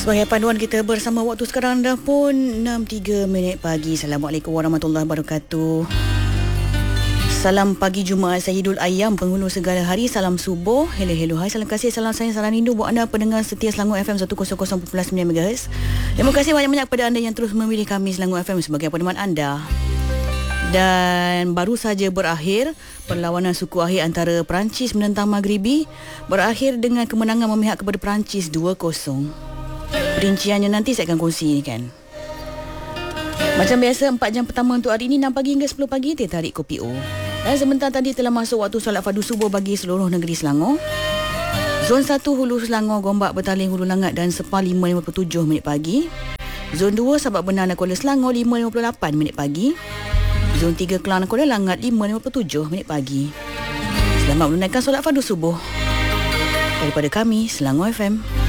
Sebagai panduan kita bersama waktu sekarang dah pun 6.03 pagi. Assalamualaikum warahmatullahi wabarakatuh. Salam pagi Jumaat Sayyidul Ayyam, penghulu segala hari. Salam subuh. Hello, hai, salam kasih, salam sayang, salam rindu buat anda pendengar setia Selangor FM 100.9 MHz. Terima kasih banyak-banyak kepada anda yang terus memilih kami Selangor FM sebagai peneman anda. Dan baru saja berakhir perlawanan suku akhir antara Perancis menentang Maghribi, berakhir dengan kemenangan memihak kepada Perancis 2-0. Perinciannya nanti saya akan kongsi kan. Macam biasa 4 jam pertama untuk hari ini 6 pagi hingga 10 pagi teh tarik kopi O. Dan sebentar tadi telah masuk waktu solat fardu subuh bagi seluruh negeri Selangor. Zon 1 Hulu Selangor, Gombak, Betaling, Hulu Langat dan Sepah 5.57 minit pagi. Zon 2 Sabak Benar dan Kuala Selangor 5.58 minit pagi. Zon 3 Kelang dan Kuala Langat 5.57 minit pagi. Selamat menunaikan solat fardu subuh daripada kami Selangor FM.